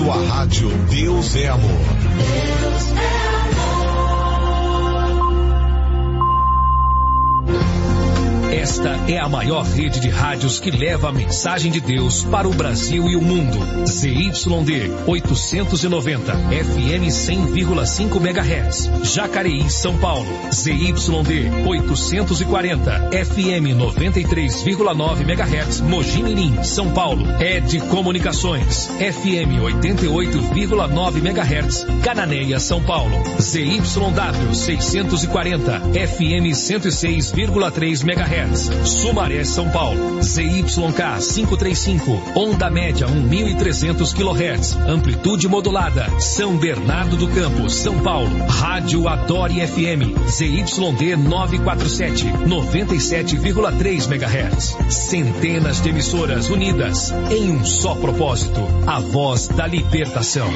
Sua rádio Deus é Amor. Deus é Esta é a maior rede de rádios que leva a mensagem de Deus para o Brasil e o mundo. ZYD 890, FM 100,5 MHz, Jacareí, São Paulo. ZYD 840, FM 93,9 MHz, Mogi Mirim, São Paulo. ED Comunicações, FM 88,9 MHz, Cananéia, São Paulo. ZYW 640, FM 106,3 MHz. Sumaré, São Paulo. ZYK 535, onda média 1.300 kHz, amplitude modulada, São Bernardo do Campo, São Paulo. Rádio Adore FM, ZYD 947, 97,3 MHz. Centenas de emissoras unidas em um só propósito, a voz da libertação.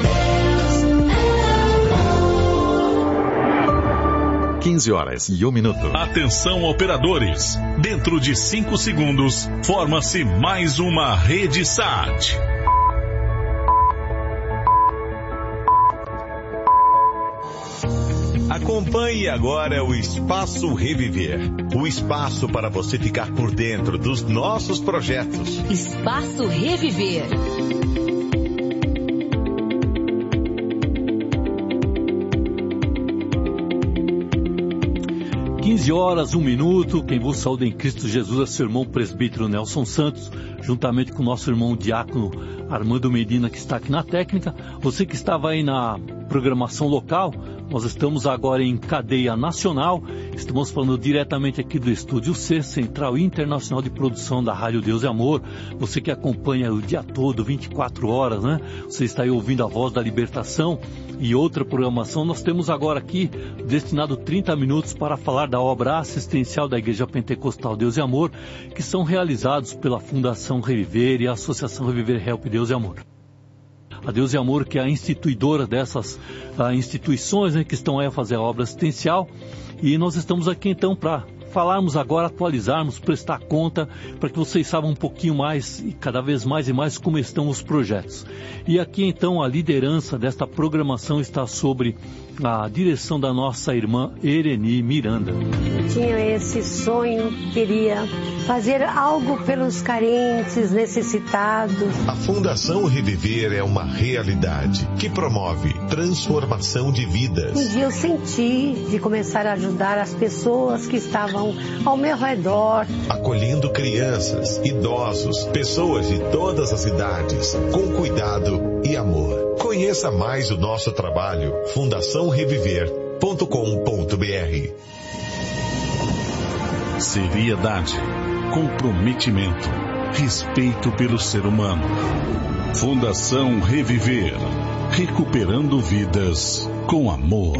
15h01. Atenção, operadores. Dentro de 5 segundos, forma-se mais uma rede SAT. Acompanhe agora o Espaço Reviver. O espaço para você ficar por dentro dos nossos projetos. Espaço Reviver. 15h01. Quem vos saúda em Cristo Jesus é seu irmão presbítero Nelson Santos, juntamente com o nosso irmão diácono Armando Medina, que está aqui na técnica. Você que estava aí na programação local, nós estamos agora em cadeia nacional. Estamos falando diretamente aqui do Estúdio C, Central Internacional de Produção da Rádio Deus e Amor. Você que acompanha o dia todo, 24 horas, né? Você está aí ouvindo a Voz da Libertação e outra programação. Nós temos agora aqui destinado 30 minutos para falar da obra assistencial da Igreja Pentecostal Deus e Amor, que são realizados pela Fundação Reviver e a Associação Reviver Help Deus e Amor. A Deus e Amor, que é a instituidora dessas instituições, né, que estão aí a fazer a obra assistencial. E nós estamos aqui então para falarmos agora, atualizarmos, prestar conta, para que vocês saibam um pouquinho mais e cada vez mais e mais como estão os projetos. E aqui então a liderança desta programação está sobre a direção da nossa irmã Ereni Miranda. Eu tinha esse sonho, queria fazer algo pelos carentes, necessitados. A Fundação Reviver é uma realidade que promove transformação de vidas. Um dia eu senti de começar a ajudar as pessoas que estavam ao meu redor, acolhendo crianças, idosos, pessoas de todas as idades, com cuidado e amor. Conheça mais o nosso trabalho, fundaçãoreviver.com.br. Seriedade, comprometimento, respeito pelo ser humano. Fundação Reviver, recuperando vidas com amor.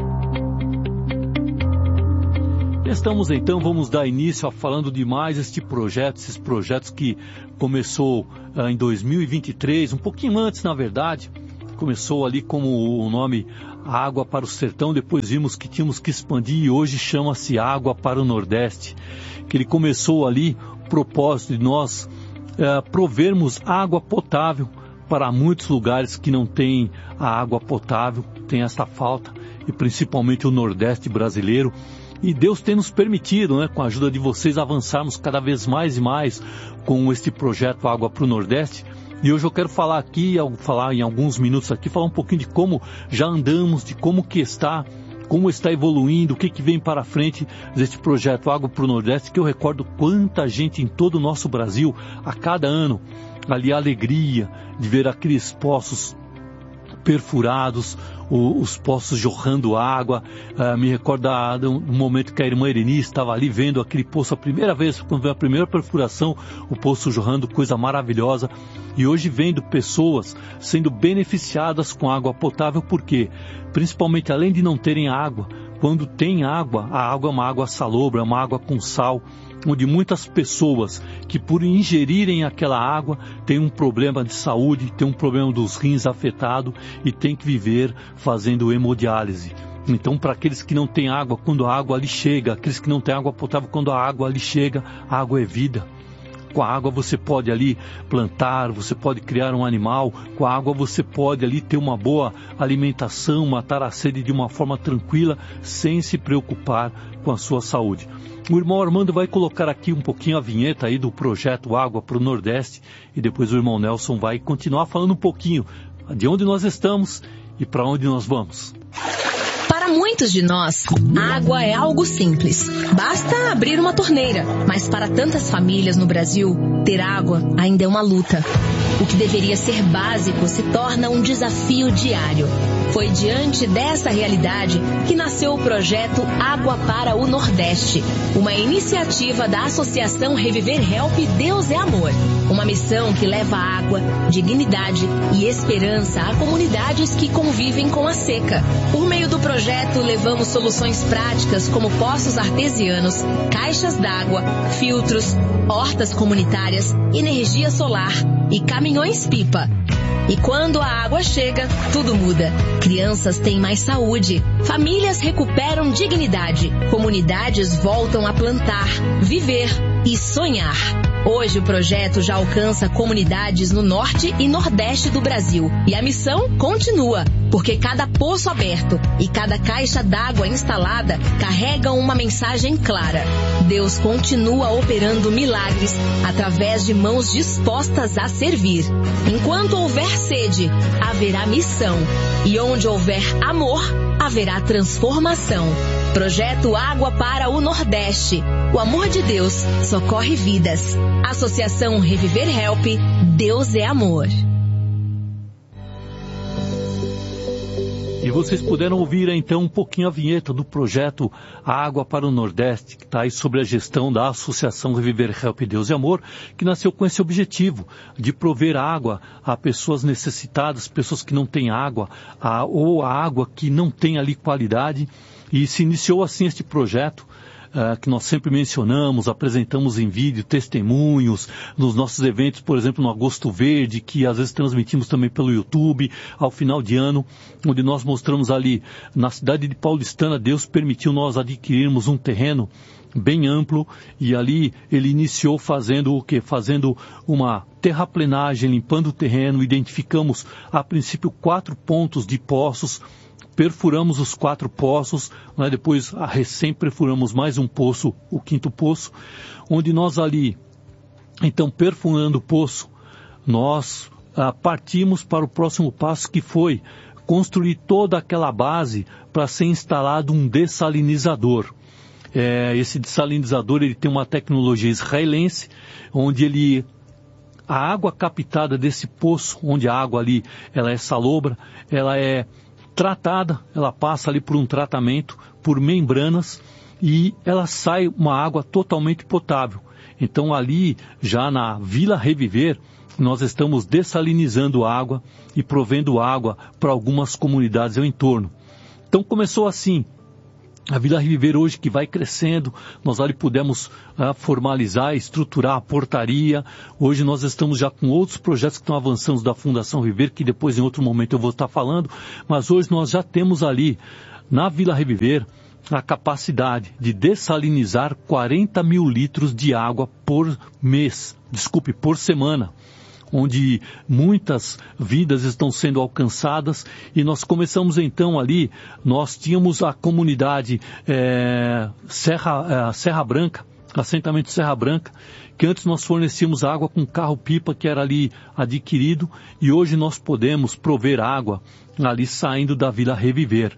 Estamos então, vamos dar início a falando de mais este projeto, esses projetos que começou em 2023, um pouquinho antes na verdade. Começou ali como o nome Água para o Sertão, depois vimos que tínhamos que expandir e hoje chama-se Água para o Nordeste. Que ele começou ali, o propósito de nós provermos água potável para muitos lugares que não têm a água potável, tem essa falta, e principalmente o Nordeste brasileiro. E Deus tem nos permitido, né, com a ajuda de vocês, avançarmos cada vez mais e mais com este projeto Água para o Nordeste. E hoje eu quero falar aqui, falar em alguns minutos aqui, falar um pouquinho de como já andamos, de como está evoluindo, o que vem para frente deste projeto Água para o Nordeste, que eu recordo quanta gente em todo o nosso Brasil, a cada ano, ali a alegria de ver aqueles poços perfurados, os poços jorrando água. Me recordo do momento que a irmã Ereni estava ali vendo aquele poço a primeira vez, quando veio a primeira perfuração, o poço jorrando, coisa maravilhosa. E hoje vendo pessoas sendo beneficiadas com água potável, porque principalmente além de não terem água, quando tem água, a água é uma água salobra, é uma água com sal, onde muitas pessoas que por ingerirem aquela água têm um problema de saúde, têm um problema dos rins afetado e têm que viver fazendo hemodiálise. Então, para aqueles que não têm água, quando a água lhe chega, aqueles que não têm água potável, quando a água lhe chega, a água é vida. Com a água você pode ali plantar, você pode criar um animal, com a água você pode ali ter uma boa alimentação, matar a sede de uma forma tranquila, sem se preocupar com a sua saúde. O irmão Armando vai colocar aqui um pouquinho a vinheta aí do projeto Água para o Nordeste e depois o irmão Nelson vai continuar falando um pouquinho de onde nós estamos e para onde nós vamos. Para muitos de nós, água é algo simples. Basta abrir uma torneira. Mas para tantas famílias no Brasil, ter água ainda é uma luta. O que deveria ser básico se torna um desafio diário. Foi diante dessa realidade que nasceu o projeto Água para o Nordeste, uma iniciativa da Associação Reviver Help Deus é Amor. Uma missão que leva água, dignidade e esperança a comunidades que convivem com a seca. Por meio do projeto, levamos soluções práticas como poços artesianos, caixas d'água, filtros, hortas comunitárias, energia solar e caminhões-pipa. E quando a água chega, tudo muda. Crianças têm mais saúde, famílias recuperam dignidade, comunidades voltam a plantar, viver e sonhar. Hoje o projeto já alcança comunidades no norte e nordeste do Brasil. E a missão continua, porque cada poço aberto e cada caixa d'água instalada carregam uma mensagem clara. Deus continua operando milagres através de mãos dispostas a servir. Enquanto houver sede, haverá missão. E onde houver amor, haverá transformação. Projeto Água para o Nordeste. O amor de Deus socorre vidas. Associação Reviver Help, Deus é Amor. E vocês puderam ouvir então um pouquinho a vinheta do projeto Água para o Nordeste, que está aí sobre a gestão da Associação Reviver Help Deus e Amor, que nasceu com esse objetivo de prover água a pessoas necessitadas, pessoas que não têm água, ou a água que não tem ali qualidade. E se iniciou assim este projeto, que nós sempre mencionamos, apresentamos em vídeo, testemunhos, nos nossos eventos, por exemplo, no Agosto Verde, que às vezes transmitimos também pelo YouTube, ao final de ano, onde nós mostramos ali, na cidade de Paulistana, Deus permitiu nós adquirirmos um terreno bem amplo, e ali ele iniciou fazendo o quê? Fazendo uma terraplenagem, limpando o terreno, identificamos a princípio 4 pontos de poços, perfuramos os 4 poços, né? Depois recém perfuramos mais um poço, o 5º poço, onde nós ali, então perfurando o poço, nós partimos para o próximo passo, que foi construir toda aquela base para ser instalado um dessalinizador. Esse dessalinizador ele tem uma tecnologia israelense, onde a água captada desse poço, onde a água ali ela é salobra, ela é tratada, ela passa ali por um tratamento, por membranas, e ela sai uma água totalmente potável. Então ali, já na Vila Reviver, nós estamos dessalinizando água e provendo água para algumas comunidades ao entorno. Então começou assim. A Vila Reviver hoje, que vai crescendo, nós ali pudemos formalizar, estruturar a portaria. Hoje nós estamos já com outros projetos que estão avançando da Fundação Reviver, que depois em outro momento eu vou estar falando. Mas hoje nós já temos ali, na Vila Reviver, a capacidade de dessalinizar 40 mil litros de água por semana, onde muitas vidas estão sendo alcançadas. E nós começamos então ali, nós tínhamos a comunidade Serra Branca, assentamento Serra Branca, que antes nós fornecíamos água com carro-pipa que era ali adquirido, e hoje nós podemos prover água ali saindo da Vila Reviver.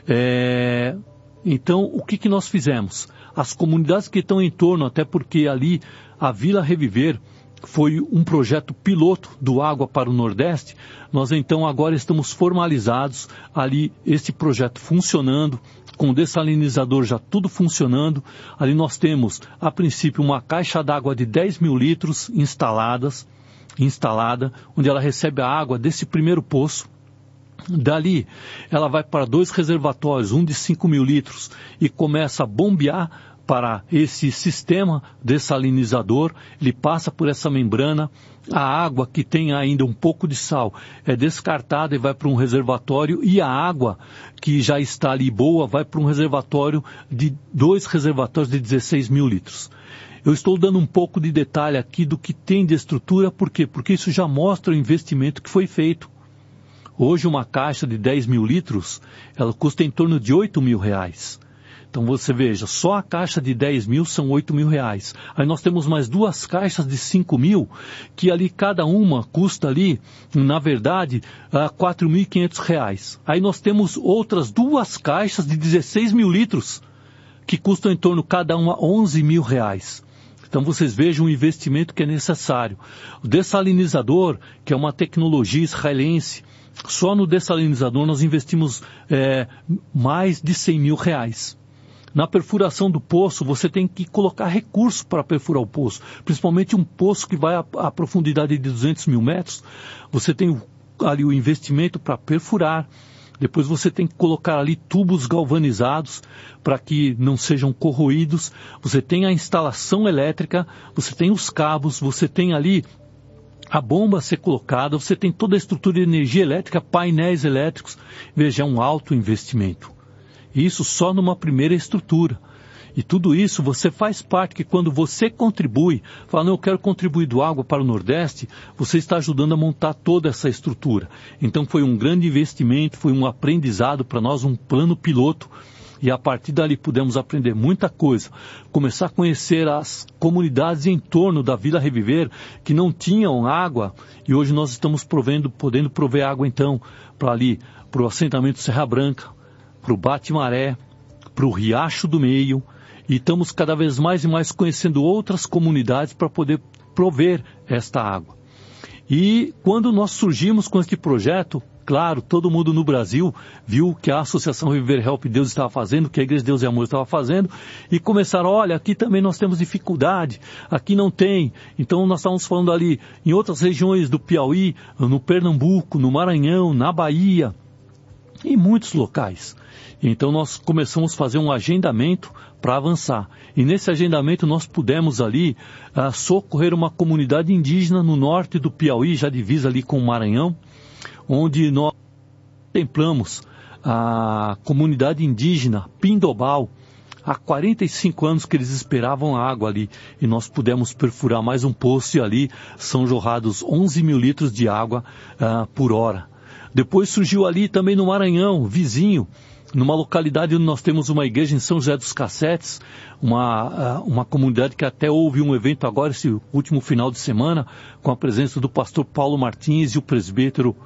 Então, o que nós fizemos? As comunidades que estão em torno, até porque ali a Vila Reviver foi um projeto piloto do Água para o Nordeste, nós então agora estamos formalizados ali, este projeto funcionando, com o dessalinizador já tudo funcionando. Ali nós temos, a princípio, uma caixa d'água de 10 mil litros instalada, onde ela recebe a água desse primeiro poço. Dali, ela vai para 2 reservatórios, um de 5 mil litros, e começa a bombear para esse sistema dessalinizador. Ele passa por essa membrana, a água que tem ainda um pouco de sal é descartada e vai para um reservatório, e a água que já está ali boa vai para um reservatório 2 reservatórios de 16 mil litros. Eu estou dando um pouco de detalhe aqui do que tem de estrutura, por quê? Porque isso já mostra o investimento que foi feito. Hoje uma caixa de 10 mil litros, ela custa em torno de R$8 mil. Então você veja, só a caixa de 10 mil são R$8 mil. Aí nós temos mais 2 caixas de 5 mil, que ali cada uma custa ali, na verdade, R$4.500. Aí nós temos outras 2 caixas de 16 mil litros, que custam em torno cada uma R$11 mil. Então vocês vejam o investimento que é necessário. O dessalinizador, que é uma tecnologia israelense, só no dessalinizador nós investimos mais de R$100 mil. Na perfuração do poço, você tem que colocar recurso para perfurar o poço. Principalmente um poço que vai a profundidade de 200 mil metros. Você tem ali o investimento para perfurar. Depois você tem que colocar ali tubos galvanizados para que não sejam corroídos. Você tem a instalação elétrica, você tem os cabos, você tem ali a bomba a ser colocada, você tem toda a estrutura de energia elétrica, painéis elétricos. Veja, é um alto investimento. Isso só numa primeira estrutura. E tudo isso você faz parte, que quando você contribui, fala, não, eu quero contribuir do Água para o Nordeste, você está ajudando a montar toda essa estrutura. Então foi um grande investimento, foi um aprendizado para nós, um plano piloto, e a partir dali pudemos aprender muita coisa. Começar a conhecer as comunidades em torno da Vila Reviver, que não tinham água, e hoje nós estamos podendo prover água então, para ali, para o assentamento Serra Branca, para o Bate-Maré, para o Riacho do Meio, e estamos cada vez mais e mais conhecendo outras comunidades para poder prover esta água. E quando nós surgimos com este projeto, claro, todo mundo no Brasil viu o que a Associação Reviver Help Deus estava fazendo, o que a Igreja de Deus e Amor estava fazendo, e começaram, olha, aqui também nós temos dificuldade, aqui não tem. Então nós estávamos falando ali em outras regiões do Piauí, no Pernambuco, no Maranhão, na Bahia, em muitos locais. Então nós começamos a fazer um agendamento para avançar. E nesse agendamento nós pudemos ali socorrer uma comunidade indígena no norte do Piauí, já divisa ali com o Maranhão, onde nós contemplamos a comunidade indígena Pindobal. Há 45 anos que eles esperavam a água ali, e nós pudemos perfurar mais um poço, e ali são jorrados 11 mil litros de água por hora. Depois surgiu ali também no Maranhão, vizinho, numa localidade onde nós temos uma igreja em São José dos Cassetes, uma comunidade que até houve um evento agora, esse último final de semana, com a presença do pastor Paulo Martins e o presbítero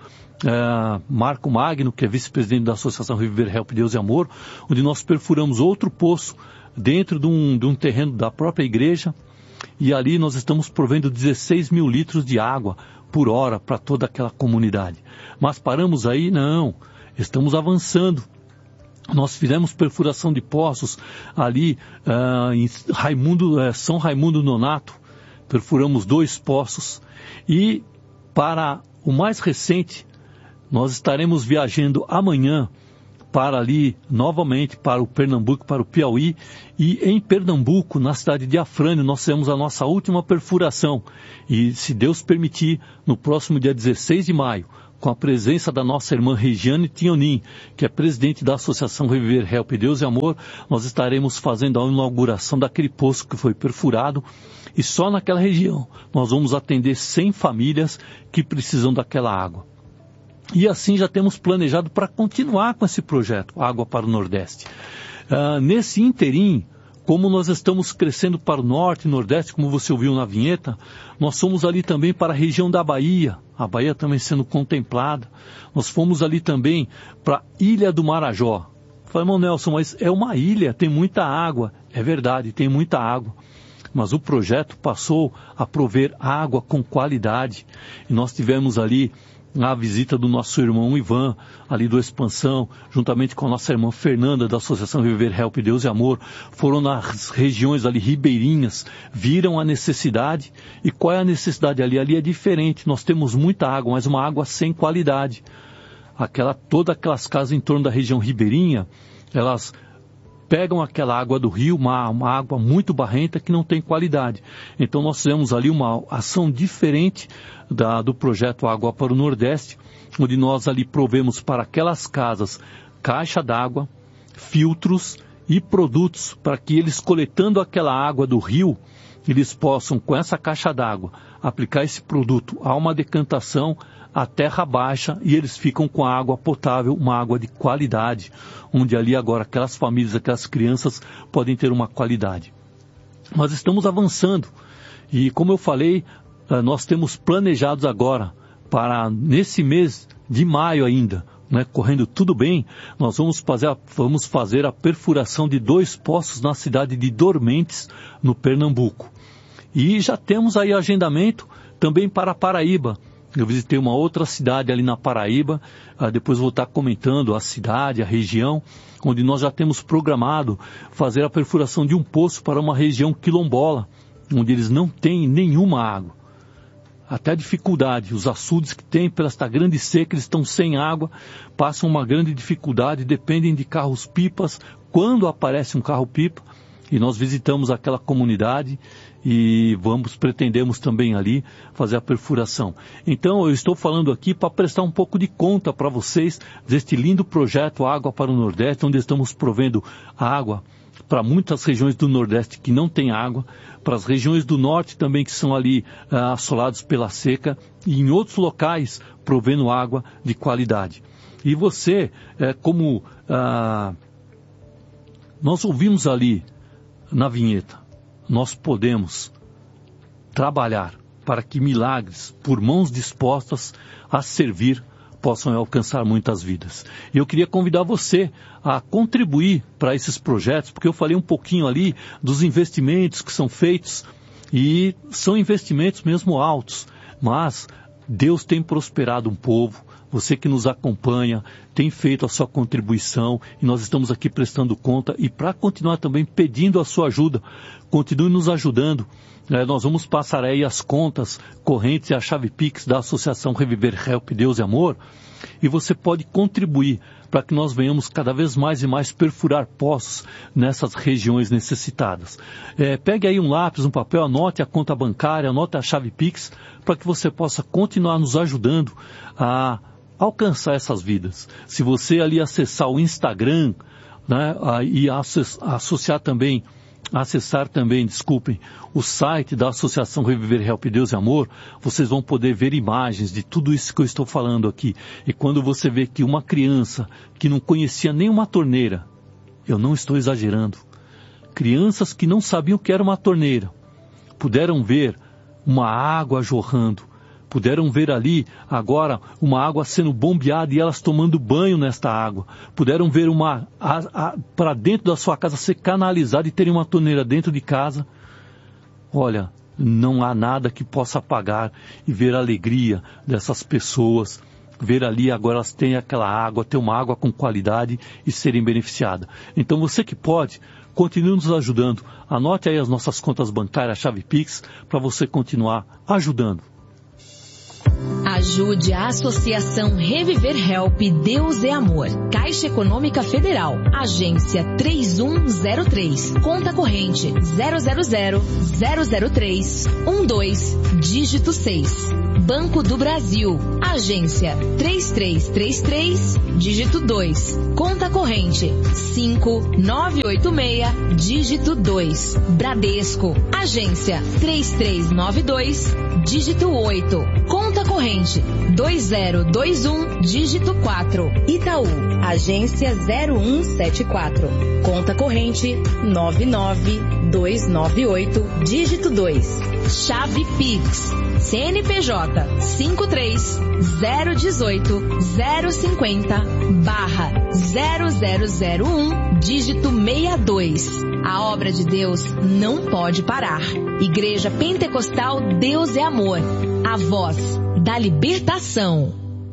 Marco Magno, que é vice-presidente da Associação Reviver Help Deus e Amor, onde nós perfuramos outro poço dentro de um terreno da própria igreja, e ali nós estamos provendo 16 mil litros de água por hora para toda aquela comunidade. Mas paramos aí? Não, estamos avançando. Nós fizemos perfuração de poços ali em São Raimundo Nonato, perfuramos 2 poços, e para o mais recente, nós estaremos viajando amanhã para ali, novamente, para o Pernambuco, para o Piauí, e em Pernambuco, na cidade de Afrânio, nós temos a nossa última perfuração, e se Deus permitir, no próximo dia 16 de maio, com a presença da nossa irmã Regiane Tionin, que é presidente da Associação Reviver Help Deus e Amor, nós estaremos fazendo a inauguração daquele poço que foi perfurado, e só naquela região nós vamos atender 100 famílias que precisam daquela água. E assim já temos planejado para continuar com esse projeto, Água para o Nordeste. Nesse interim, como nós estamos crescendo para o Norte e Nordeste, como você ouviu na vinheta, nós fomos ali também para a região da Bahia, a Bahia também sendo contemplada. Nós fomos ali também para a Ilha do Marajó. Falei, irmão Nelson, mas é uma ilha, tem muita água. É verdade, tem muita água. Mas o projeto passou a prover água com qualidade. E nós tivemos ali a visita do nosso irmão Ivan, ali do Expansão, juntamente com a nossa irmã Fernanda, da Associação Reviver Help Deus e Amor, foram nas regiões ali ribeirinhas, viram a necessidade. E qual é a necessidade ali? Ali é diferente, nós temos muita água, mas uma água sem qualidade. Todas aquelas casas em torno da região ribeirinha, elas pegam aquela água do rio, uma água muito barrenta que não tem qualidade. Então nós fizemos ali uma ação diferente do projeto Água para o Nordeste, onde nós ali provemos para aquelas casas caixa d'água, filtros e produtos para que eles, coletando aquela água do rio, eles possam, com essa caixa d'água, aplicar esse produto a uma decantação, a terra baixa, e eles ficam com a água potável, uma água de qualidade, onde ali agora aquelas famílias, aquelas crianças podem ter uma qualidade. Nós estamos avançando e, como eu falei, nós temos planejados agora para nesse mês de maio ainda, né, correndo tudo bem, nós vamos fazer a perfuração de 2 poços na cidade de Dormentes, no Pernambuco. E já temos aí agendamento também para Paraíba. Eu visitei uma outra cidade ali na Paraíba, depois vou estar comentando a cidade, a região, onde nós já temos programado fazer a perfuração de um poço para uma região quilombola, onde eles não têm nenhuma água. Até dificuldade, os açudes que tem pela esta grande seca, eles estão sem água, passam uma grande dificuldade, dependem de carros-pipas, quando aparece um carro-pipa, e nós visitamos aquela comunidade e pretendemos também ali fazer a perfuração. Então eu estou falando aqui para prestar um pouco de conta para vocês deste lindo projeto Água para o Nordeste, onde estamos provendo água para muitas regiões do Nordeste que não tem água, para as regiões do Norte também que são ali assolados pela seca, e em outros locais provendo água de qualidade. E você, como nós ouvimos ali na vinheta, nós podemos trabalhar para que milagres, por mãos dispostas a servir, possam alcançar muitas vidas. E eu queria convidar você a contribuir para esses projetos, porque eu falei um pouquinho ali dos investimentos que são feitos, e são investimentos mesmo altos, mas Deus tem prosperado um povo. Você que nos acompanha tem feito a sua contribuição e nós estamos aqui prestando conta, e para continuar também pedindo a sua ajuda, continue nos ajudando. Nós vamos passar aí as contas correntes e a chave Pix da Associação Reviver Help Deus e Amor, e você pode contribuir para que nós venhamos cada vez mais e mais perfurar poços nessas regiões necessitadas. Pegue aí um lápis, um papel, anote a conta bancária, anote a chave Pix, para que você possa continuar nos ajudando a alcançar essas vidas. Se você ali acessar o Instagram, né, e acessar também, o site da Associação Reviver Help Deus e Amor, vocês vão poder ver imagens de tudo isso que eu estou falando aqui. E quando você vê que uma criança que não conhecia nenhuma torneira, eu não estou exagerando, crianças que não sabiam o que era uma torneira, puderam ver uma água jorrando, puderam ver ali agora uma água sendo bombeada e elas tomando banho nesta água. Puderam ver para dentro da sua casa ser canalizada e terem uma torneira dentro de casa. Olha, não há nada que possa apagar e ver a alegria dessas pessoas. Ver ali agora elas têm aquela água, ter uma água com qualidade e serem beneficiadas. Então você que pode, continue nos ajudando. Anote aí as nossas contas bancárias, a chave Pix, para você continuar ajudando. Ajude a Associação Reviver Help Deus é Amor. Caixa Econômica Federal. Agência 3103. Conta corrente 000-003-12, dígito 6. Banco do Brasil. Agência 3333, dígito 2. Conta corrente 5986, dígito 2. Bradesco. Agência 3392, dígito 8. Conta corrente 2021, dígito 4. Itaú. Agência 0174. Conta corrente 99298, dígito 2. Chave Pix. CNPJ 53-018-050/0001, dígito 62. A obra de Deus não pode parar. Igreja Pentecostal Deus é Amor. A voz da libertação.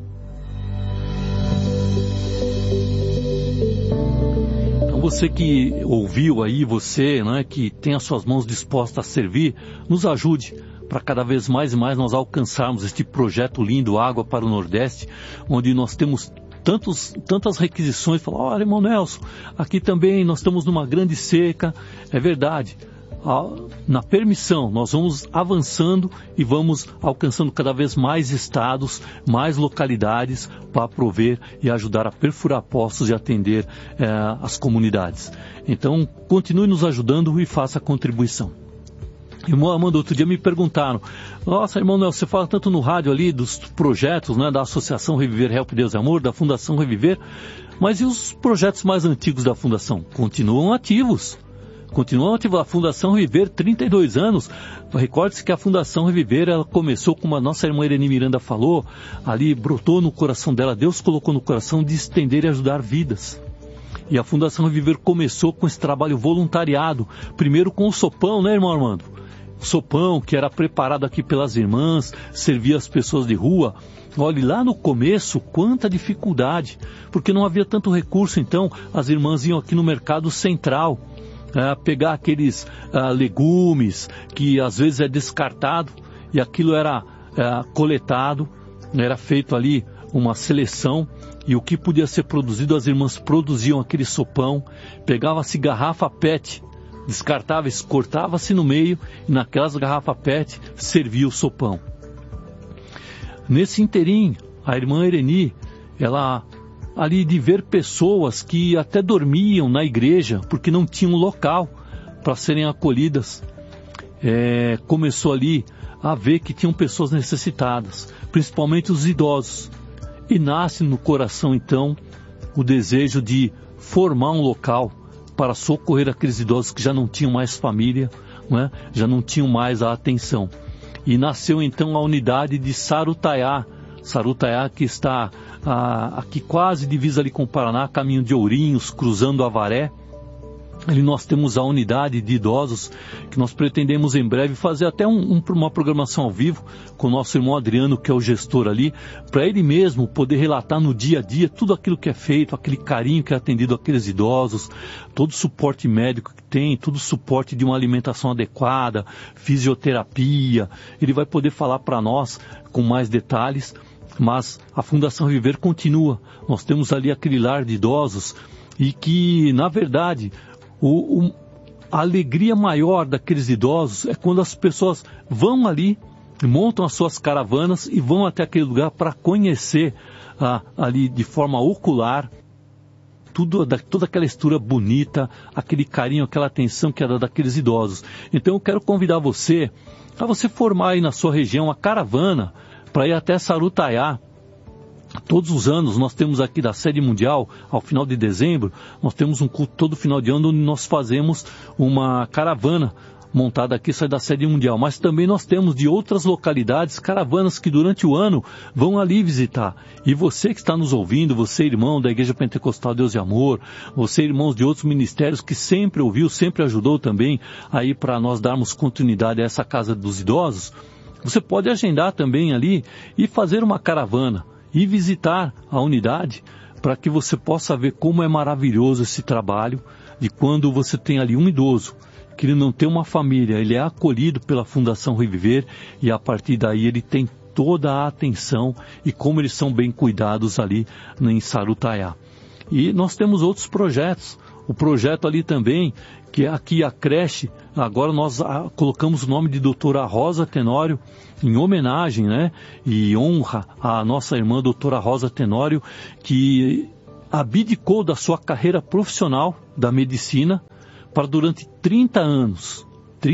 Então você que ouviu aí, você, né, que tem as suas mãos dispostas a servir, nos ajude para cada vez mais e mais nós alcançarmos este projeto lindo Água para o Nordeste, onde nós temos tantas requisições. Falar, olha, irmão Nelson, aqui também nós estamos numa grande seca. É verdade. Na permissão, nós vamos avançando e vamos alcançando cada vez mais estados, mais localidades para prover e ajudar a perfurar poços e atender as comunidades. Então, continue nos ajudando e faça a contribuição. Irmão Armando, outro dia me perguntaram, nossa, irmão Nelson, você fala tanto no rádio ali dos projetos, né, da Associação Reviver Help Deus e Amor, da Fundação Reviver, mas e os projetos mais antigos da Fundação? Continuam ativos. A Fundação Reviver, 32 anos. Recorde-se que a Fundação Reviver, ela começou, como a nossa irmã Irene Miranda falou, ali brotou no coração dela, Deus colocou no coração de estender e ajudar vidas. E a Fundação Reviver começou com esse trabalho voluntariado, primeiro com o sopão, né, irmão Armando? O sopão que era preparado aqui pelas irmãs, servia as pessoas de rua. Olhe, lá no começo, quanta dificuldade, porque não havia tanto recurso, então as irmãs iam aqui no Mercado Central, pegar aqueles legumes que às vezes é descartado, e aquilo era coletado, era feito ali uma seleção, e o que podia ser produzido, as irmãs produziam aquele sopão, pegava-se garrafa PET, descartáveis, cortava-se no meio, e naquelas garrafas PET servia o sopão. Nesse inteirinho, a irmã Ireni, ela ali de ver pessoas que até dormiam na igreja, porque não tinham local para serem acolhidas, começou ali a ver que tinham pessoas necessitadas, principalmente os idosos. E nasce no coração, então, o desejo de formar um local para socorrer aqueles idosos que já não tinham mais família, né? Já não tinham mais a atenção. E nasceu então a unidade de Sarutaiá, que está aqui quase divisa ali com o Paraná, caminho de Ourinhos, cruzando Avaré. Ali nós temos a unidade de idosos, que nós pretendemos em breve fazer até uma programação ao vivo com o nosso irmão Adriano, que é o gestor ali, para ele mesmo poder relatar no dia a dia tudo aquilo que é feito, aquele carinho que é atendido àqueles idosos, todo o suporte médico que tem, todo o suporte de uma alimentação adequada, fisioterapia. Ele vai poder falar para nós com mais detalhes, mas a Fundação Reviver continua. Nós temos ali aquele lar de idosos e que, na verdade, a alegria maior daqueles idosos é quando as pessoas vão ali, montam as suas caravanas e vão até aquele lugar para conhecer ali de forma ocular toda aquela estrutura bonita, aquele carinho, aquela atenção que é dada daqueles idosos. Então eu quero convidar você a você formar aí na sua região a caravana para ir até Sarutaiá. Todos os anos nós temos aqui da sede mundial, ao final de dezembro, nós temos um culto todo final de ano onde nós fazemos uma caravana montada aqui, sai da sede mundial. Mas também nós temos de outras localidades caravanas que durante o ano vão ali visitar. E você que está nos ouvindo, você irmão da Igreja Pentecostal Deus e Amor, você irmãos de outros ministérios que sempre ouviu, sempre ajudou também aí para nós darmos continuidade a essa casa dos idosos, você pode agendar também ali e fazer uma caravana e visitar a unidade para que você possa ver como é maravilhoso esse trabalho de quando você tem ali um idoso, que ele não tem uma família, ele é acolhido pela Fundação Reviver e a partir daí ele tem toda a atenção e como eles são bem cuidados ali em Sarutaiá. E nós temos outros projetos, o projeto ali também, que é aqui a creche, agora nós colocamos o nome de doutora Rosa Tenório, em homenagem, né, e honra à nossa irmã doutora Rosa Tenório, que abdicou da sua carreira profissional da medicina para durante 30 anos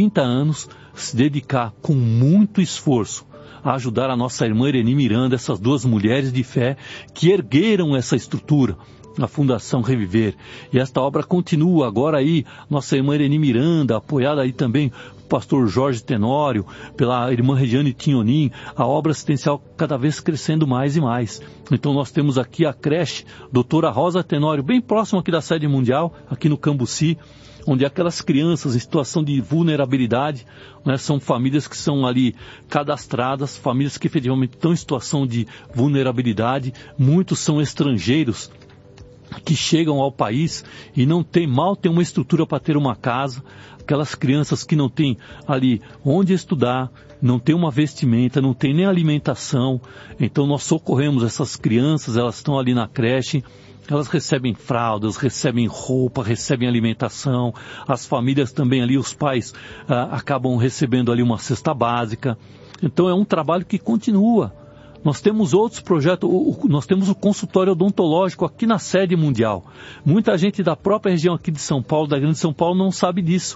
se dedicar com muito esforço a ajudar a nossa irmã Irene Miranda, essas duas mulheres de fé que ergueram essa estrutura, a Fundação Reviver. E esta obra continua agora aí, nossa irmã Irene Miranda, apoiada aí também o pastor Jorge Tenório, pela irmã Regiane Tinhonin, a obra assistencial cada vez crescendo mais e mais. Então nós temos aqui a creche doutora Rosa Tenório, bem próximo aqui da sede mundial, aqui no Cambuci, onde aquelas crianças em situação de vulnerabilidade, né, são famílias que são ali cadastradas, famílias que efetivamente estão em situação de vulnerabilidade, muitos são estrangeiros, que chegam ao país e não tem uma estrutura para ter uma casa, aquelas crianças que não têm ali onde estudar, não tem uma vestimenta, não tem nem alimentação. Então nós socorremos essas crianças, elas estão ali na creche, elas recebem fraldas, recebem roupa, recebem alimentação, as famílias também ali, os pais acabam recebendo ali uma cesta básica. Então é um trabalho que continua. Nós temos outros projetos, nós temos o consultório odontológico aqui na sede mundial. Muita gente da própria região aqui de São Paulo, da Grande São Paulo, não sabe disso.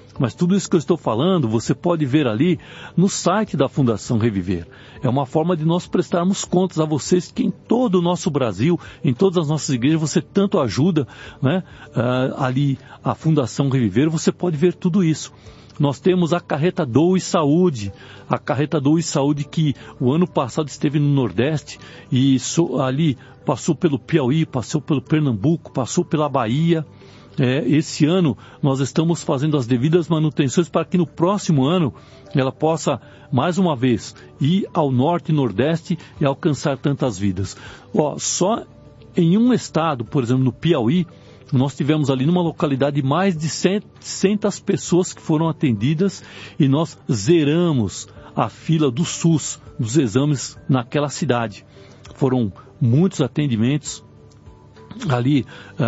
Mas tudo isso que eu estou falando, você pode ver ali no site da Fundação Reviver. É uma forma de nós prestarmos contas a vocês que em todo o nosso Brasil, em todas as nossas igrejas, você tanto ajuda, né? Ali a Fundação Reviver, você pode ver tudo isso. Nós temos a carreta Doe Saúde, a carreta Doe Saúde que o ano passado esteve no Nordeste e ali passou pelo Piauí, passou pelo Pernambuco, passou pela Bahia. Esse ano nós estamos fazendo as devidas manutenções para que no próximo ano ela possa, mais uma vez, ir ao Norte e Nordeste e alcançar tantas vidas. Só em um estado, por exemplo, no Piauí, nós tivemos ali numa localidade mais de 700 pessoas que foram atendidas e nós zeramos a fila do SUS, dos exames naquela cidade. Foram muitos atendimentos ali,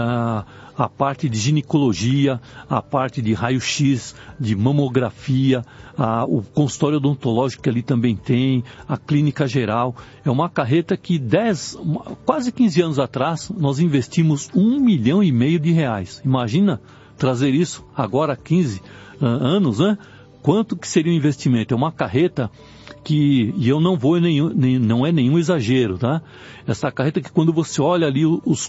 a parte de ginecologia, a parte de raio-x, de mamografia, o consultório odontológico que ali também tem, a clínica geral. É uma carreta que quase 15 anos atrás nós investimos R$1,5 milhão de reais. Imagina trazer isso agora há 15 anos, né? Quanto que seria o investimento? É uma carreta que, e eu não vou não é nenhum exagero, tá? Essa carreta que quando você olha ali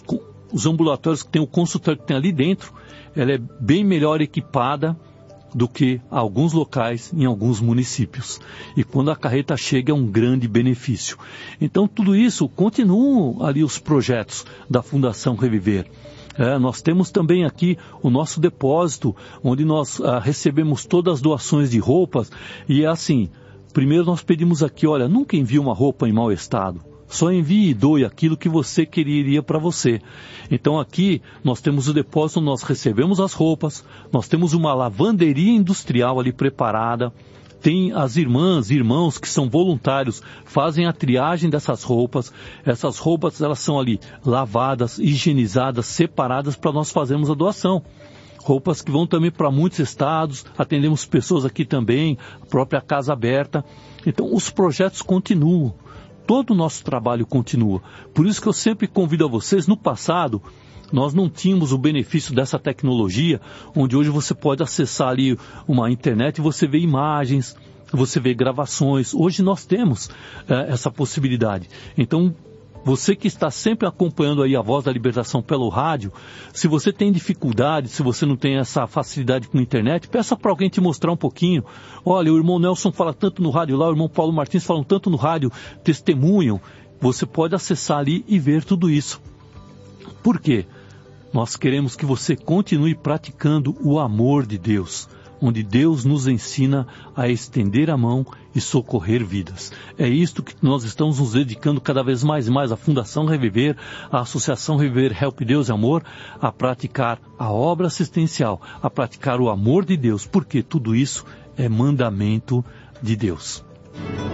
os ambulatórios que tem o consultório que tem ali dentro, ela é bem melhor equipada do que alguns locais em alguns municípios. E quando a carreta chega é um grande benefício. Então tudo isso, continuam ali os projetos da Fundação Reviver. Nós temos também aqui o nosso depósito, onde nós recebemos todas as doações de roupas. E é assim, primeiro nós pedimos aqui, olha, nunca envie uma roupa em mau estado. Só envie e doe aquilo que você queria para você. Então aqui nós temos o depósito, nós recebemos as roupas, nós temos uma lavanderia industrial ali preparada, tem as irmãs e irmãos que são voluntários, fazem a triagem dessas roupas. Essas roupas elas são ali lavadas, higienizadas, separadas para nós fazermos a doação. Roupas que vão também para muitos estados, atendemos pessoas aqui também, a própria Casa Aberta. Então os projetos continuam. Todo o nosso trabalho continua. Por isso que eu sempre convido a vocês, no passado, nós não tínhamos o benefício dessa tecnologia, onde hoje você pode acessar ali uma internet e você vê imagens, você vê gravações. Hoje nós temos essa possibilidade. Então, você que está sempre acompanhando aí a Voz da Libertação pelo rádio, se você tem dificuldade, se você não tem essa facilidade com a internet, peça para alguém te mostrar um pouquinho. Olha, o irmão Nelson fala tanto no rádio lá, o irmão Paulo Martins falam tanto no rádio, testemunham. Você pode acessar ali e ver tudo isso. Por quê? Nós queremos que você continue praticando o amor de Deus, onde Deus nos ensina a estender a mão e socorrer vidas. É isto que nós estamos nos dedicando cada vez mais e mais, a Fundação Reviver, a Associação Reviver Help Deus e Amor, a praticar a obra assistencial, a praticar o amor de Deus, porque tudo isso é mandamento de Deus.